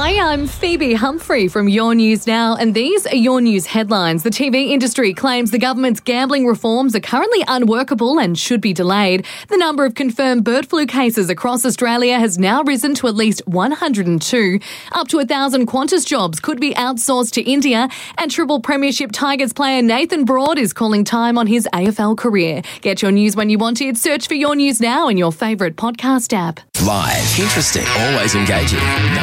Hi, I'm Phoebe Humphrey from Your News Now, and these are your news headlines. The TV industry claims the government's gambling reforms are currently unworkable and should be delayed. The number of confirmed bird flu cases across Australia has now risen to at least 102. Up to 1,000 Qantas jobs could be outsourced to India, and Triple Premiership Tigers player Nathan Broad is calling time on his AFL career. Get your news when you want it. Search for Your News Now in your favourite podcast app. Live, interesting, always engaging.